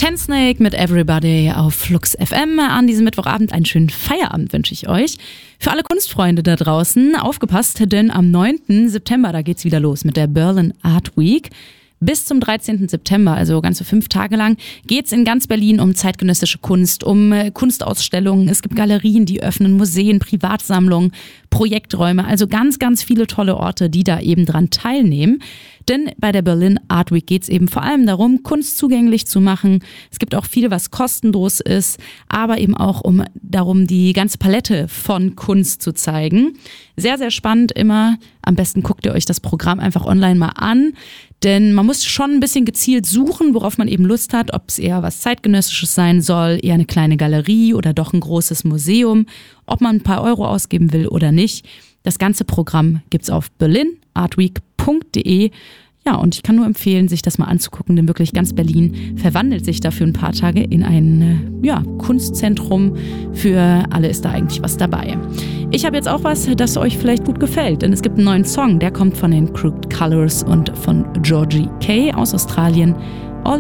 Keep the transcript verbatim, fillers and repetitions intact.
Ten Snake mit Everybody auf Flux F M. An diesem Mittwochabend einen schönen Feierabend wünsche ich euch. Für alle Kunstfreunde da draußen, aufgepasst, denn am neunten September, da geht's wieder los mit der Berlin Art Week. Bis zum dreizehnten September, also ganze fünf Tage lang, geht's in ganz Berlin um zeitgenössische Kunst, um Kunstausstellungen. Es gibt Galerien, die öffnen, Museen, Privatsammlungen, Projekträume, also ganz, ganz viele tolle Orte, die da eben dran teilnehmen. Denn bei der Berlin Art Week geht's eben vor allem darum, Kunst zugänglich zu machen. Es gibt auch viel, was kostenlos ist, aber eben auch um darum, die ganze Palette von Kunst zu zeigen. Sehr, sehr spannend immer. Am besten guckt ihr euch das Programm einfach online mal an. Denn man muss schon ein bisschen gezielt suchen, worauf man eben Lust hat, ob es eher was Zeitgenössisches sein soll, eher eine kleine Galerie oder doch ein großes Museum, ob man ein paar Euro ausgeben will oder nicht. Das ganze Programm gibt's auf berlin art week punkt de. Ja, und ich kann nur empfehlen, sich das mal anzugucken, denn wirklich ganz Berlin verwandelt sich da für ein paar Tage in ein ja, Kunstzentrum. Für alle ist da eigentlich was dabei. Ich habe jetzt auch was, das euch vielleicht gut gefällt, denn es gibt einen neuen Song, der kommt von den Crooked Colors und von Georgie Kay aus Australien.